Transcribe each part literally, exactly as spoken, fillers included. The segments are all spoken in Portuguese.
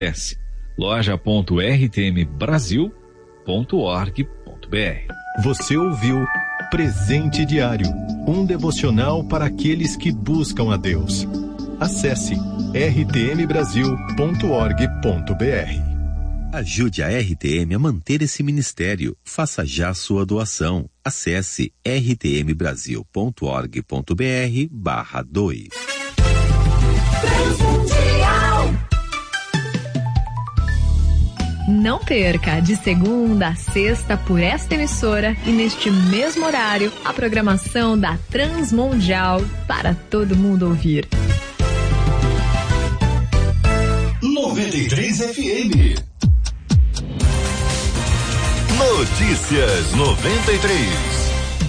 loja ponto r t m brasil ponto org ponto b r. Você ouviu Presente Diário, um devocional para aqueles que buscam a Deus. Acesse r t m brasil ponto org ponto b r. Ajude a R T M a manter esse ministério. Faça já sua doação. Acesse r t m brasil ponto org ponto b r barra doe. Não perca, de segunda a sexta, por esta emissora e neste mesmo horário, a programação da Transmundial para todo mundo ouvir. noventa e três F M. Notícias noventa e três.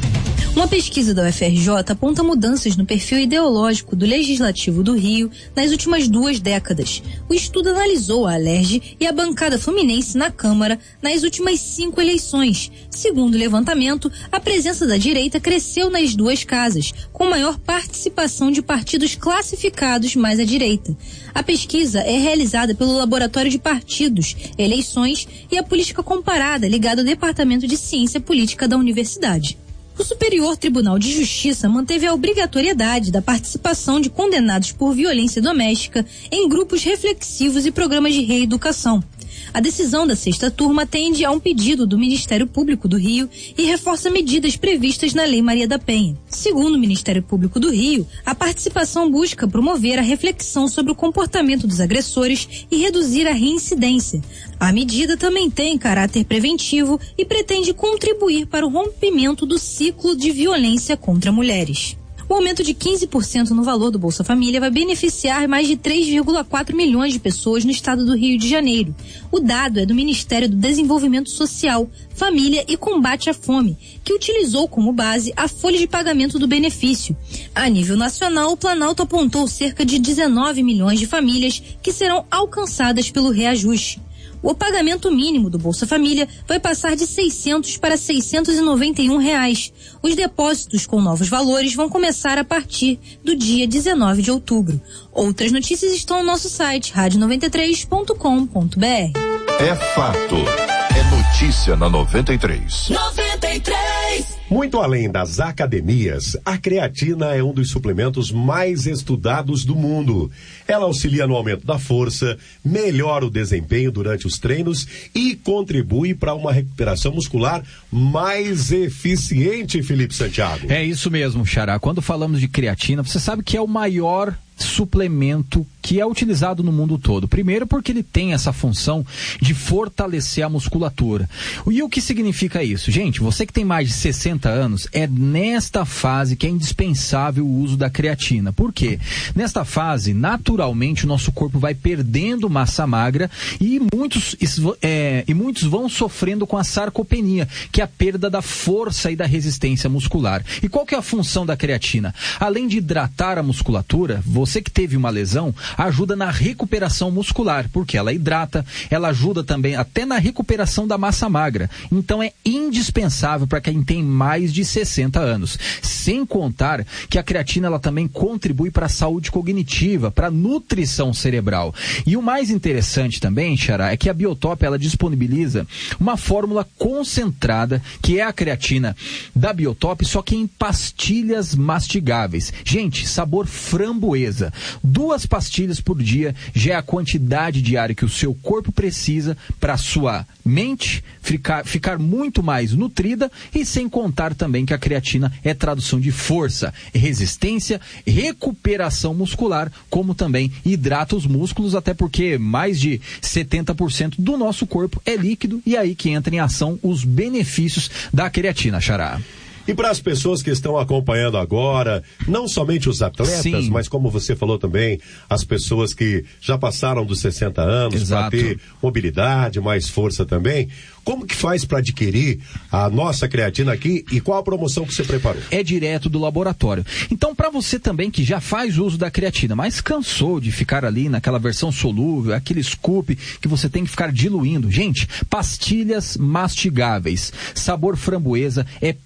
Uma pesquisa da U F R J aponta mudanças no perfil ideológico do Legislativo do Rio nas últimas duas décadas. O estudo analisou a Alerj e a bancada fluminense na Câmara nas últimas cinco eleições. Segundo o levantamento, a presença da direita cresceu nas duas casas, com maior participação de partidos classificados mais à direita. A pesquisa é realizada pelo Laboratório de Partidos, Eleições e a Política Comparada, ligado ao Departamento de Ciência Política da Universidade. O Superior Tribunal de Justiça manteve a obrigatoriedade da participação de condenados por violência doméstica em grupos reflexivos e programas de reeducação. A decisão da sexta turma atende a um pedido do Ministério Público do Rio e reforça medidas previstas na Lei Maria da Penha. Segundo o Ministério Público do Rio, a participação busca promover a reflexão sobre o comportamento dos agressores e reduzir a reincidência. A medida também tem caráter preventivo e pretende contribuir para o rompimento do ciclo de violência contra mulheres. O aumento de quinze por cento no valor do Bolsa Família vai beneficiar mais de três vírgula quatro milhões de pessoas no estado do Rio de Janeiro. O dado é do Ministério do Desenvolvimento Social, Família e Combate à Fome, que utilizou como base a folha de pagamento do benefício. A nível nacional, o Planalto apontou cerca de dezenove milhões de famílias que serão alcançadas pelo reajuste. O pagamento mínimo do Bolsa Família vai passar de seiscentos para seiscentos e noventa e um reais. Os depósitos com novos valores vão começar a partir do dia dezenove de outubro. Outras notícias estão no nosso site rádio noventa e três ponto com ponto b r. É fato. É notícia na noventa e três. noventa e três. Muito além das academias, a creatina é um dos suplementos mais estudados do mundo. Ela auxilia no aumento da força, melhora o desempenho durante os treinos e contribui para uma recuperação muscular mais eficiente, Felipe Santiago. É isso mesmo, Xará. Quando falamos de creatina, você sabe que é o maior suplemento que é utilizado no mundo todo. Primeiro porque ele tem essa função de fortalecer a musculatura. E o que significa isso? Gente, você que tem mais de sessenta anos, é nesta fase que é indispensável o uso da creatina. Por quê? Nesta fase, naturalmente, o nosso corpo vai perdendo massa magra e muitos, é, e muitos vão sofrendo com a sarcopenia, que é a perda da força e da resistência muscular. E qual que é a função da creatina? Além de hidratar a musculatura, você que teve uma lesão, ajuda na recuperação muscular, porque ela hidrata, ela ajuda também até na recuperação da massa magra. Então é indispensável para quem tem mais de sessenta anos. Sem contar que a creatina ela também contribui para a saúde cognitiva, para a nutrição cerebral. E o mais interessante também, Xará, é que a Biotop ela disponibiliza uma fórmula concentrada, que é a creatina da Biotop, só que em pastilhas mastigáveis. Gente, sabor framboesa. Duas pastilhas por dia já é a quantidade diária que o seu corpo precisa para a sua mente ficar, ficar muito mais nutrida, e sem contar também que a creatina é tradução de força, resistência, recuperação muscular, como também hidrata os músculos, até porque mais de setenta por cento do nosso corpo é líquido, e aí que entra em ação os benefícios da creatina, Xará. E para as pessoas que estão acompanhando agora, não somente os atletas, Sim. mas como você falou também, as pessoas que já passaram dos sessenta anos, para ter mobilidade, mais força também, como que faz para adquirir a nossa creatina aqui e qual a promoção que você preparou? É direto do laboratório. Então, para você também que já faz uso da creatina, mas cansou de ficar ali naquela versão solúvel, aquele scoop que você tem que ficar diluindo. Gente, pastilhas mastigáveis, sabor framboesa, é praticidade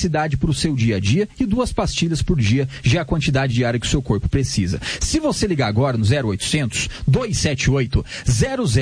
necessidade para o seu dia a dia e duas pastilhas por dia já é a quantidade diária que o seu corpo precisa. Se você ligar agora no zero oitocentos, dois sete oito, zero zero